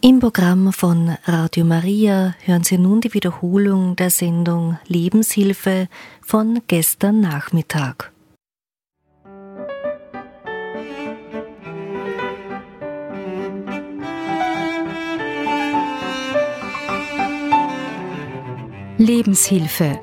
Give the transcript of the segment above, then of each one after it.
Im Programm von Radio Maria hören Sie nun die Wiederholung der Sendung Lebenshilfe von gestern Nachmittag. Lebenshilfe.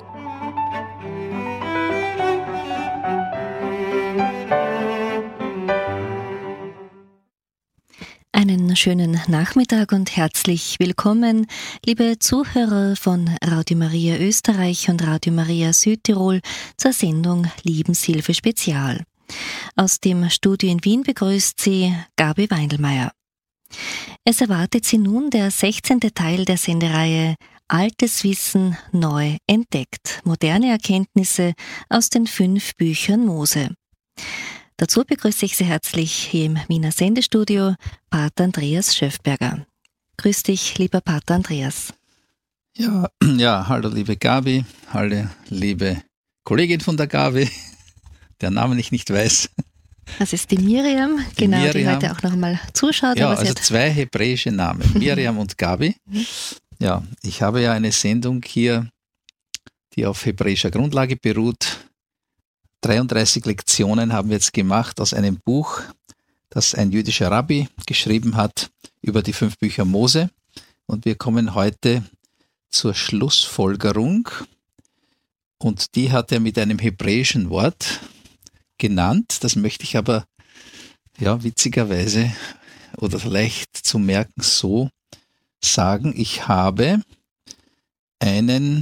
Einen schönen Nachmittag und herzlich willkommen, liebe Zuhörer von Radio Maria Österreich und Radio Maria Südtirol zur Sendung Lebenshilfe Spezial. Aus dem Studio in Wien begrüßt Sie Gabi Weindelmeier. Es erwartet Sie nun der 16. Teil der Sendereihe Altes Wissen neu entdeckt. Moderne Erkenntnisse aus den 5 Büchern Mose. Dazu begrüße ich Sie herzlich hier im Wiener Sendestudio Pater Andreas Schöffberger. Grüß dich, lieber Pater Andreas. Ja, hallo liebe Gabi, hallo liebe Kollegin von der Gabi, der Namen ich nicht weiß. Das ist die Miriam, die heute auch noch mal zuschaut. Ja, aber also 2 hebräische Namen, Miriam und Gabi. Ja, ich habe ja eine Sendung hier, die auf hebräischer Grundlage beruht. 33 Lektionen haben wir jetzt gemacht aus einem Buch, das ein jüdischer Rabbi geschrieben hat über die 5 Bücher Mose. Und wir kommen heute zur Schlussfolgerung. Und die hat er mit einem hebräischen Wort genannt. Das möchte ich aber witzigerweise oder leicht zu merken so sagen. Ich habe einen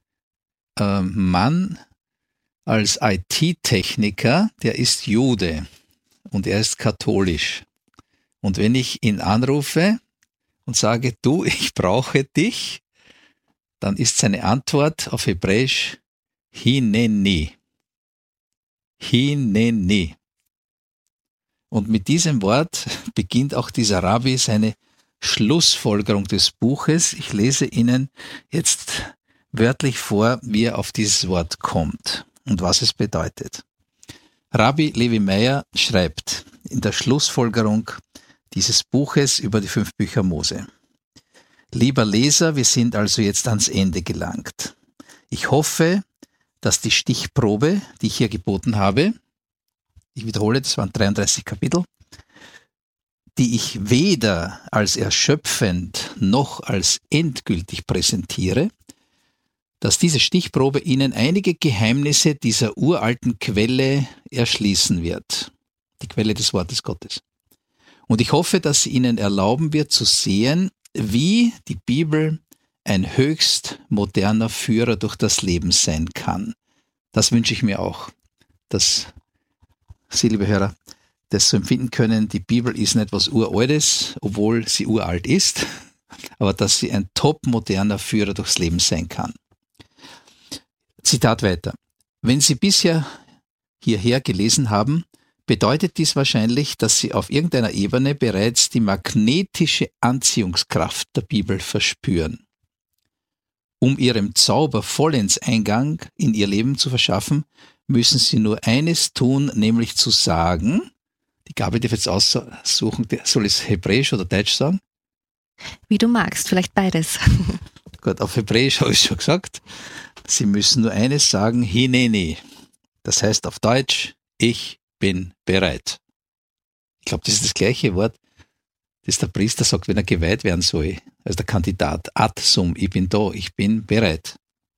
Mann als IT-Techniker, der ist Jude und er ist katholisch. Und wenn ich ihn anrufe und sage, du, ich brauche dich, dann ist seine Antwort auf Hebräisch Hineni. Hineni. Und mit diesem Wort beginnt auch dieser Rabbi seine Schlussfolgerung des Buches. Ich lese Ihnen jetzt wörtlich vor, wie er auf dieses Wort kommt und was es bedeutet. Rabbi Levi Meyer schreibt in der Schlussfolgerung dieses Buches über die 5 Bücher Mose: Lieber Leser, wir sind also jetzt ans Ende gelangt. Ich hoffe, dass die Stichprobe, die ich hier geboten habe, ich wiederhole, das waren 33 Kapitel, die ich weder als erschöpfend noch als endgültig präsentiere, dass diese Stichprobe Ihnen einige Geheimnisse dieser uralten Quelle erschließen wird. Die Quelle des Wortes Gottes. Und ich hoffe, dass sie Ihnen erlauben wird zu sehen, wie die Bibel ein höchst moderner Führer durch das Leben sein kann. Das wünsche ich mir auch, dass Sie, liebe Hörer, das so empfinden können. Die Bibel ist nicht etwas Uraltes, obwohl sie uralt ist, aber dass sie ein top moderner Führer durchs Leben sein kann. Zitat weiter. Wenn Sie bisher hierher gelesen haben, bedeutet dies wahrscheinlich, dass Sie auf irgendeiner Ebene bereits die magnetische Anziehungskraft der Bibel verspüren. Um Ihrem Zauber vollends Eingang in Ihr Leben zu verschaffen, müssen Sie nur eines tun, nämlich zu sagen, die Gabi darf jetzt aussuchen, soll ich es Hebräisch oder Deutsch sagen? Wie du magst, vielleicht beides. Gut, auf Hebräisch habe ich schon gesagt. Sie müssen nur eines sagen, Hineni. Das heißt auf Deutsch, ich bin bereit. Ich glaube, das ist das gleiche Wort, das der Priester sagt, wenn er geweiht werden soll. Also der Kandidat, ad sum, ich bin da, ich bin bereit.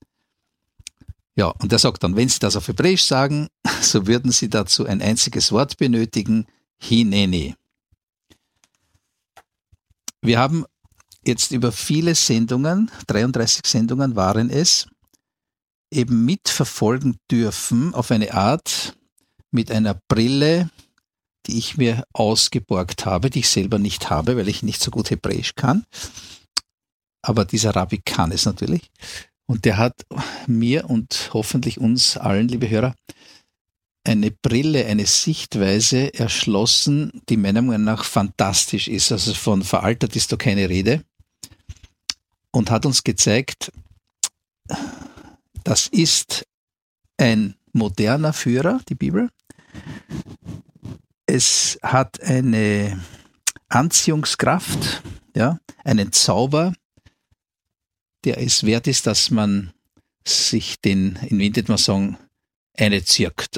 Ja, und er sagt dann, wenn Sie das auf Hebräisch sagen, so würden Sie dazu ein einziges Wort benötigen, Hineni. Wir haben jetzt über viele Sendungen, 33 Sendungen waren es, eben mitverfolgen dürfen auf eine Art mit einer Brille, die ich mir ausgeborgt habe, die ich selber nicht habe, weil ich nicht so gut Hebräisch kann. Aber dieser Rabbi kann es natürlich. Und der hat mir und hoffentlich uns allen, liebe Hörer, eine Brille, eine Sichtweise erschlossen, die meiner Meinung nach fantastisch ist. Also von veraltet ist da keine Rede. Und hat uns gezeigt, das ist ein moderner Führer, die Bibel. Es hat eine Anziehungskraft, ja, einen Zauber, der es wert ist, dass man sich den, in Wien würde man sagen, eine zirkt.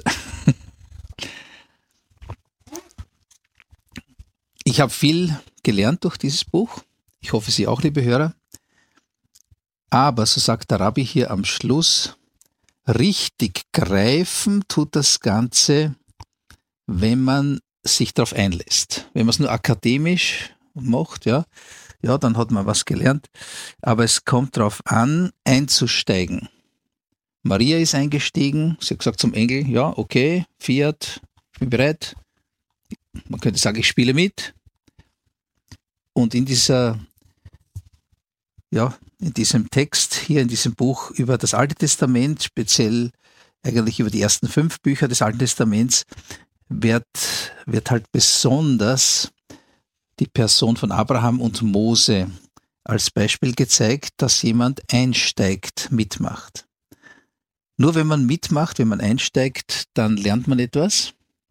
Ich habe viel gelernt durch dieses Buch. Ich hoffe, Sie auch, liebe Hörer. Aber, so sagt der Rabbi hier am Schluss, richtig greifen tut das Ganze, wenn man sich darauf einlässt. Wenn man es nur akademisch macht, ja, dann hat man was gelernt. Aber es kommt darauf an, einzusteigen. Maria ist eingestiegen, sie hat gesagt zum Engel, ja, okay, Fiat, ich bin bereit. Man könnte sagen, ich spiele mit. Und in diesem Text hier, in diesem Buch über das Alte Testament, speziell eigentlich über die ersten 5 Bücher des Alten Testaments, wird halt besonders die Person von Abraham und Mose als Beispiel gezeigt, dass jemand einsteigt, mitmacht. Nur wenn man mitmacht, wenn man einsteigt, dann lernt man etwas.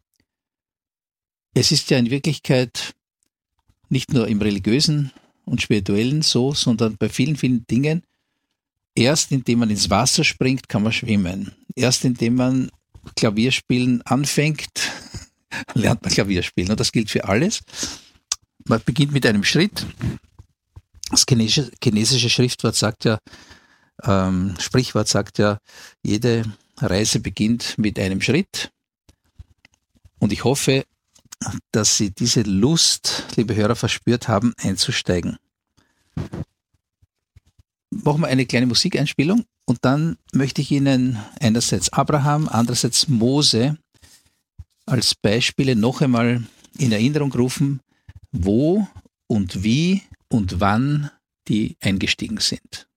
Es ist ja in Wirklichkeit nicht nur im Religiösen und Spirituellen so, sondern bei vielen, vielen Dingen. Erst indem man ins Wasser springt, kann man schwimmen. Erst indem man Klavierspielen anfängt, lernt man Klavierspielen. Und das gilt für alles. Man beginnt mit einem Schritt. Das chinesische Sprichwort sagt ja, jede Reise beginnt mit einem Schritt. Und ich hoffe, dass Sie diese Lust, liebe Hörer, verspürt haben, einzusteigen. Machen wir eine kleine Musikeinspielung und dann möchte ich Ihnen einerseits Abraham, andererseits Mose als Beispiele noch einmal in Erinnerung rufen, wo und wie und wann die eingestiegen sind.